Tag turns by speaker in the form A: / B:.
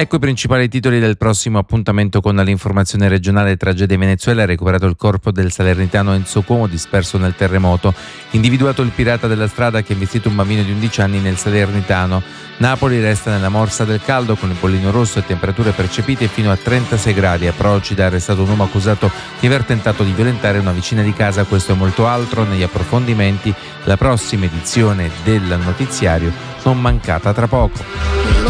A: Ecco i principali titoli del prossimo appuntamento con l'informazione regionale. Tragedia in Venezuela, recuperato il corpo del salernitano Enzo Cuomo disperso nel terremoto, individuato il pirata della strada che ha investito un bambino di 11 anni nel Salernitano. Napoli resta nella morsa del caldo con il bollino rosso e temperature percepite fino a 36 gradi. A Procida è arrestato un uomo accusato di aver tentato di violentare una vicina di casa. Questo e molto altro negli approfondimenti. La prossima edizione del notiziario non mancata tra poco.